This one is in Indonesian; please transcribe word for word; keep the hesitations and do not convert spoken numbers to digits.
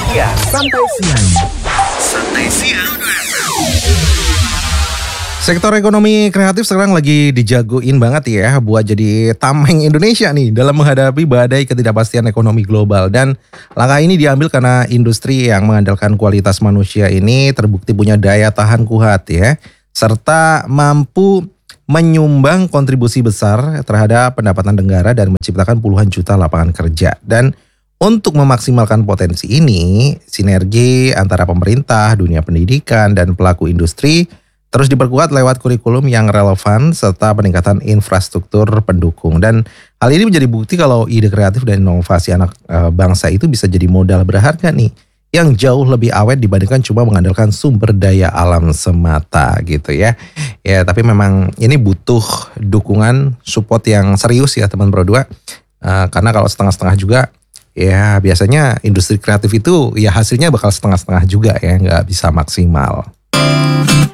siang. Santai siang. Santai siang. Sektor ekonomi kreatif sekarang lagi dijagoin banget ya buat jadi tameng Indonesia nih dalam menghadapi badai ketidakpastian ekonomi global. Dan langkah ini diambil karena industri yang mengandalkan kualitas manusia ini terbukti punya daya tahan kuat ya, serta mampu menyumbang kontribusi besar terhadap pendapatan negara dan menciptakan puluhan juta lapangan kerja. Dan untuk memaksimalkan potensi ini, sinergi antara pemerintah, dunia pendidikan, dan pelaku industri terus diperkuat lewat kurikulum yang relevan serta peningkatan infrastruktur pendukung. Dan hal ini menjadi bukti kalau ide kreatif dan inovasi anak e, bangsa itu bisa jadi modal berharga nih, yang jauh lebih awet dibandingkan cuma mengandalkan sumber daya alam semata gitu ya. Ya tapi memang ini butuh dukungan support yang serius ya teman Pro dua. E, karena kalau setengah-setengah juga ya biasanya industri kreatif itu ya hasilnya bakal setengah-setengah juga ya, nggak bisa maksimal.